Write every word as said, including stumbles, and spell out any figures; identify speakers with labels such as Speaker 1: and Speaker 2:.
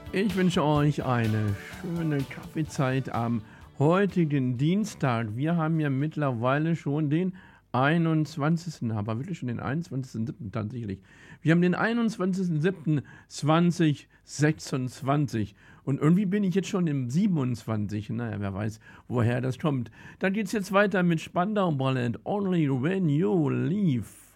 Speaker 1: Ich wünsche euch eine schöne Kaffeezeit am heutigen Dienstag. Wir haben ja mittlerweile schon den einundzwanzigsten aber wirklich schon den einundzwanzigsten siebten tatsächlich. Wir haben den einundzwanzigsten siebten zweitausendsechsundzwanzig und irgendwie bin ich jetzt schon im siebenundzwanzig. Naja, wer weiß, woher das kommt. Dann geht's jetzt weiter mit Spandau Ballet, Only When You Leave.